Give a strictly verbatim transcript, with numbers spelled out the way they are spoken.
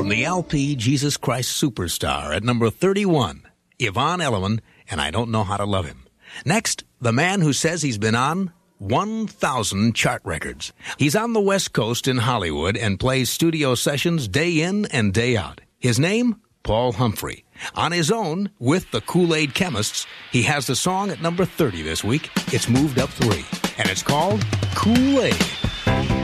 the L P Jesus Christ Superstar at number thirty-one, Yvonne Elliman, and I Don't Know How to Love Him. Next, the man who says he's been on one thousand chart records. He's on the West Coast in Hollywood and plays studio sessions day in and day out. His name, Paul Humphrey. On his own, with the Kool-Aid Chemists, he has the song at number thirty this week. It's moved up three, and it's called Kool-Aid.